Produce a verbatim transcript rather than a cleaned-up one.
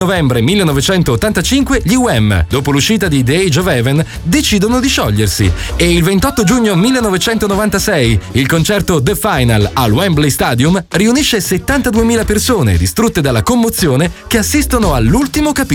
novembre millenovecentottantacinque gli Wham, dopo l'uscita di The Age of Heaven, decidono di sciogliersi e il ventotto giugno millenovecentonovantasei il concerto The Final al Wembley Stadium riunisce settantaduemila persone distrutte dalla commozione che assistono all'ultimo capitolo